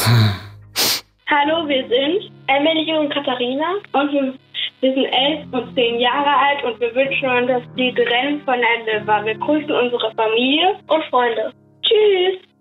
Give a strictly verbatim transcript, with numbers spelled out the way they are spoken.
Hallo, wir sind Emily und Katharina und wir, wir sind elf und zehn Jahre alt und wir wünschen uns das Lied Rennen von Ende war. Wir grüßen unsere Familie und Freunde. Tschüss!